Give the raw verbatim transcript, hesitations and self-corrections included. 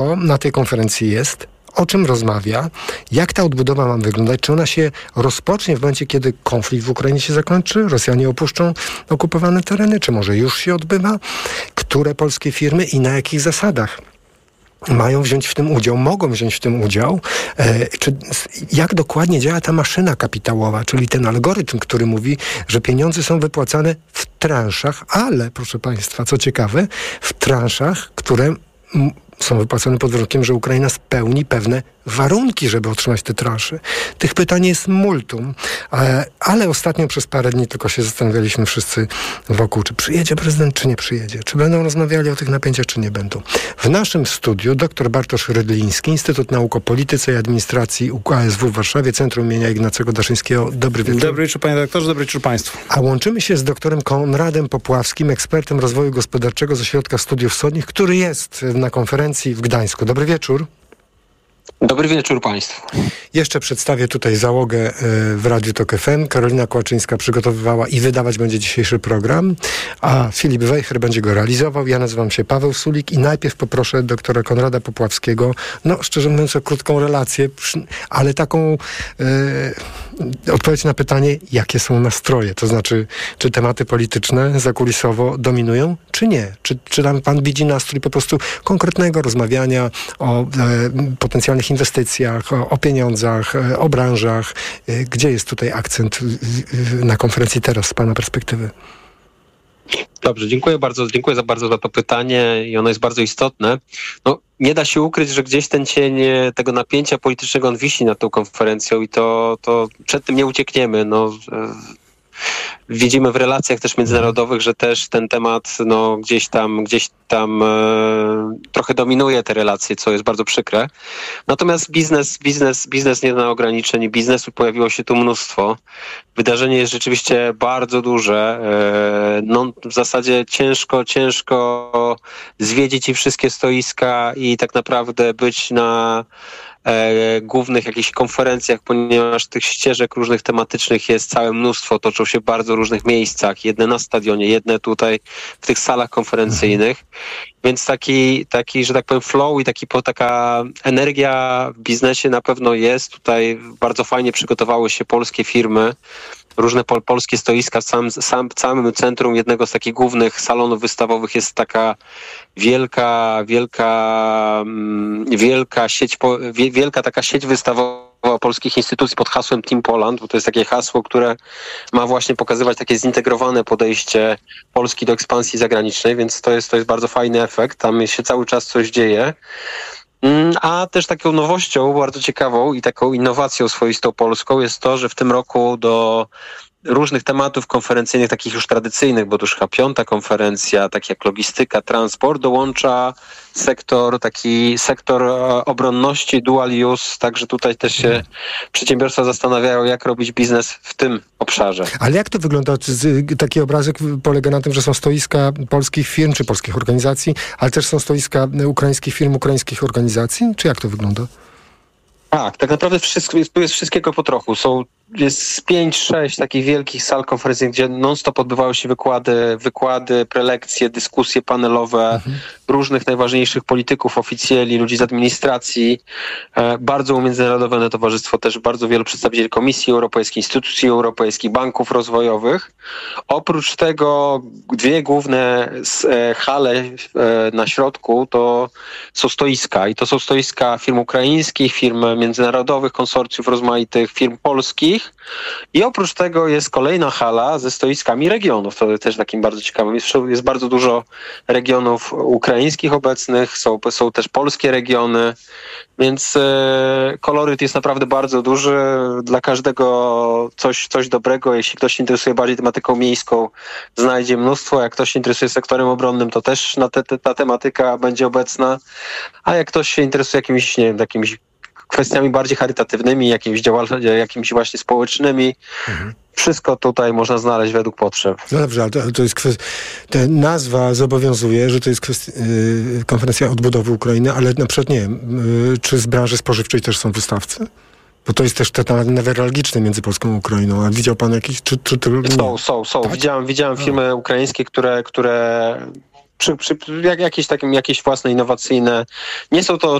na tej konferencji jest, o czym rozmawia, jak ta odbudowa ma wyglądać, czy ona się rozpocznie w momencie, kiedy konflikt w Ukrainie się zakończy, Rosjanie opuszczą okupowane tereny, czy może już się odbywa, które polskie firmy i na jakich zasadach mają wziąć w tym udział, mogą wziąć w tym udział, e, czy jak dokładnie działa ta maszyna kapitałowa, czyli ten algorytm, który mówi, że pieniądze są wypłacane w transzach, ale, proszę Państwa, co ciekawe, w transzach, które m- są wypłacone pod warunkiem, że Ukraina spełni pewne warunki, żeby otrzymać te transze. Tych pytań jest multum, ale, ale ostatnio przez parę dni tylko się zastanawialiśmy wszyscy wokół, czy przyjedzie prezydent, czy nie przyjedzie. Czy będą rozmawiali o tych napięciach, czy nie będą. W naszym studiu dr Bartosz Rydliński, Instytut Nauk o Polityce i Administracji U K S W w Warszawie, Centrum imienia Ignacego Daszyńskiego. Dobry wieczór. Dobry wieczór, panie redaktorze, dobry wieczór państwu. A łączymy się z doktorem Konradem Popławskim, ekspertem rozwoju gospodarczego z Ośrodka Studiów Wschodnich, który jest na konferencji w Gdańsku. Dobry wieczór. Dobry wieczór państwu. Jeszcze przedstawię tutaj załogę w Radiu Tok F M. Karolina Kłaczyńska przygotowywała i wydawać będzie dzisiejszy program, a Filip Wejher będzie go realizował. Ja nazywam się Paweł Sulik i najpierw poproszę doktora Konrada Popławskiego, no szczerze mówiąc o krótką relację, ale taką e, odpowiedź na pytanie, jakie są nastroje, to znaczy, czy tematy polityczne zakulisowo dominują, czy nie? Czy, czy tam pan widzi nastrój po prostu konkretnego rozmawiania o e, potencjalnych inwestycjach, o, o pieniądzach, o branżach. Gdzie jest tutaj akcent na konferencji teraz z pana perspektywy? Dobrze, dziękuję bardzo, dziękuję za bardzo za to pytanie i ono jest bardzo istotne. No, nie da się ukryć, że gdzieś ten cień tego napięcia politycznego on wisi nad tą konferencją i to, to przed tym nie uciekniemy. No, widzimy w relacjach też międzynarodowych, że też ten temat no, gdzieś tam, gdzieś tam e, trochę dominuje te relacje, co jest bardzo przykre. Natomiast biznes, biznes, biznes nie zna ograniczeń, biznesu pojawiło się tu mnóstwo. Wydarzenie jest rzeczywiście bardzo duże. E, no, w zasadzie ciężko, ciężko zwiedzić i wszystkie stoiska i tak naprawdę być na E, głównych jakichś konferencjach, ponieważ tych ścieżek różnych tematycznych jest całe mnóstwo, toczą się w bardzo różnych miejscach, jedne na stadionie, jedne tutaj w tych salach konferencyjnych, więc taki, taki, że tak powiem flow i taki, taka energia w biznesie na pewno jest. Tutaj bardzo fajnie przygotowały się polskie firmy, różne pol, polskie stoiska. W samym, sam, samym centrum jednego z takich głównych salonów wystawowych jest taka wielka, wielka, wielka sieć, wielka taka sieć wystawowa polskich instytucji pod hasłem Team Poland, bo to jest takie hasło, które ma właśnie pokazywać takie zintegrowane podejście Polski do ekspansji zagranicznej, więc to jest, to jest bardzo fajny efekt. Tam się cały czas coś dzieje. A też taką nowością bardzo ciekawą i taką innowacją swoistą polską jest to, że w tym roku do różnych tematów konferencyjnych, takich już tradycyjnych, bo to już chyba piąta konferencja, tak jak logistyka, transport, dołącza sektor, taki sektor obronności, dual use, także tutaj też się przedsiębiorstwa zastanawiają, jak robić biznes w tym obszarze. Ale jak to wygląda? Taki obrazek polega na tym, że są stoiska polskich firm, czy polskich organizacji, ale też są stoiska ukraińskich firm, ukraińskich organizacji? Czy jak to wygląda? Tak, tak naprawdę wszystko jest, jest wszystkiego po trochu. Są jest pięć, sześć takich wielkich sal konferencyjnych, gdzie non-stop odbywały się wykłady, wykłady, prelekcje, dyskusje panelowe mhm. różnych najważniejszych polityków, oficjeli, ludzi z administracji. E, bardzo umiędzynarodowione towarzystwo, też bardzo wielu przedstawicieli Komisji Europejskiej, instytucji europejskich, banków rozwojowych. Oprócz tego dwie główne e, hale e, na środku to są stoiska i to są stoiska firm ukraińskich, firm międzynarodowych, konsorcjów rozmaitych, firm polskich. I oprócz tego jest kolejna hala ze stoiskami regionów. To też takim bardzo ciekawym. Jest, jest bardzo dużo regionów ukraińskich obecnych, są, są też polskie regiony, więc e, koloryt jest naprawdę bardzo duży. Dla każdego coś, coś dobrego. Jeśli ktoś się interesuje bardziej tematyką miejską, znajdzie mnóstwo. Jak ktoś się interesuje sektorem obronnym, to też na te, te, ta tematyka będzie obecna. A jak ktoś się interesuje jakimiś, nie wiem, jakimiś kwestiami bardziej charytatywnymi, jakimiś działalnościami, jakimiś właśnie społecznymi. Mhm. Wszystko tutaj można znaleźć według potrzeb. No dobrze, ale to, ale to jest kwestia... Nazwa zobowiązuje, że to jest kwestia, yy, konferencja odbudowy Ukrainy, ale na przykład nie wiem, yy, czy z branży spożywczej też są wystawcy? Bo to jest też temat newralgiczny między Polską a Ukrainą. A widział pan jakiś... Czy, czy, czy, są, są, są. Tak? Widziałem, widziałem firmy ukraińskie, które... które przy, przy, jak, jakieś, takie, jakieś własne innowacyjne. Nie są to